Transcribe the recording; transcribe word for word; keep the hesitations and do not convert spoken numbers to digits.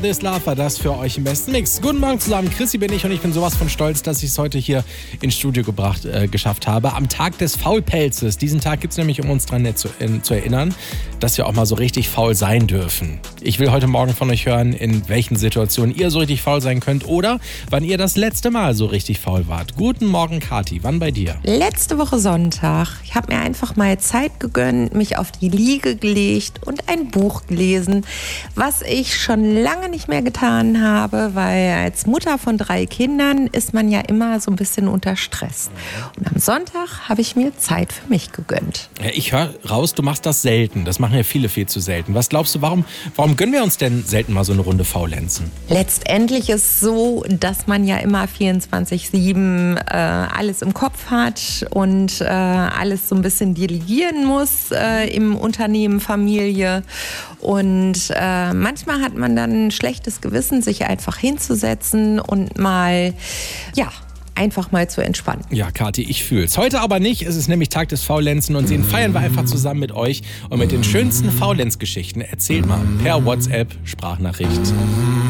This Love war das für euch im besten Mix. Guten Morgen zusammen, Chrissy bin ich und ich bin sowas von stolz, dass ich es heute hier ins Studio gebracht, äh, geschafft habe. Am Tag des Faulpelzes. Diesen Tag gibt es nämlich, um uns daran zu, in, zu erinnern, dass wir auch mal so richtig faul sein dürfen. Ich will heute Morgen von euch hören, in welchen Situationen ihr so richtig faul sein könnt oder wann ihr das letzte Mal so richtig faul wart. Guten Morgen, Kathi. Wann bei dir? Letzte Woche Sonntag. Ich habe mir einfach mal Zeit gegönnt, mich auf die Liege gelegt und ein Buch gelesen, was ich schon lange nicht mehr getan habe, weil als Mutter von drei Kindern ist man ja immer so ein bisschen unter Stress. Und am Sonntag habe ich mir Zeit für mich gegönnt. Ja, ich höre raus, du machst das selten. Das machen ja viele viel zu selten. Was glaubst du, warum, warum gönnen wir uns denn selten mal so eine Runde Faulenzen? Letztendlich ist es so, dass man ja immer vierundzwanzig sieben äh, alles im Kopf hat und äh, alles so ein bisschen delegieren muss äh, im Unternehmen, Familie. Und äh, manchmal hat man dann ein schlechtes Gewissen, sich einfach hinzusetzen und mal, ja, einfach mal zu entspannen. Ja, Kathi, ich fühl's. Heute aber nicht. Es ist nämlich Tag des Faulenzen und den feiern wir einfach zusammen mit euch und mit den schönsten Faulenzgeschichten. Erzählt mal per WhatsApp Sprachnachricht.